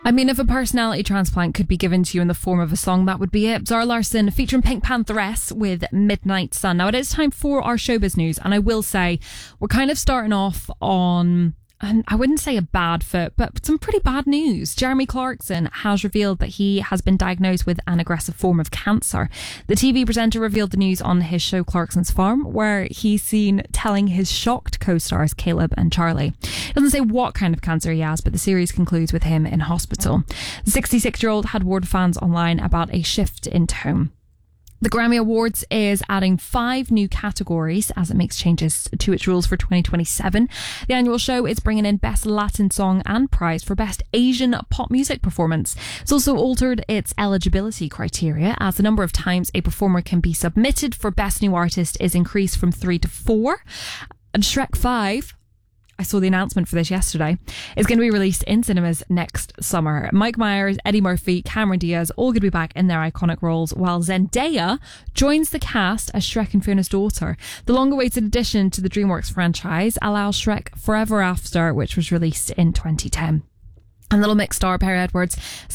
I mean, if a personality transplant could be given to you in the form of a song, that would be it. Zara Larsson featuring Pink Pantheress with Midnight Sun. Now, it is time for our showbiz news, and I will say we're kind of starting off on, and I wouldn't say a bad foot, but some pretty bad news. Jeremy Clarkson has revealed that he has been diagnosed with an aggressive form of cancer. The TV presenter revealed the news on his show Clarkson's Farm, where he's seen telling his shocked co-stars Caleb and Charlie. He doesn't say what kind of cancer he has, but the series concludes with him in hospital. The 66-year-old had warned fans online about a shift in tone. The Grammy Awards is adding 5 new categories as it makes changes to its rules for 2027. The annual show is bringing in Best Latin Song and prize for Best Asian Pop Music Performance. It's also altered its eligibility criteria, as the number of times a performer can be submitted for Best New Artist is increased from 3 to 4. And Shrek 5, I saw the announcement for this yesterday, is going to be released in cinemas next summer. Mike Myers, Eddie Murphy, Cameron Diaz, all going to be back in their iconic roles, while Zendaya joins the cast as Shrek and Fiona's daughter. The long-awaited addition to the DreamWorks franchise allows Shrek Forever After, which was released in 2010. And Little Mix star Perry Edwards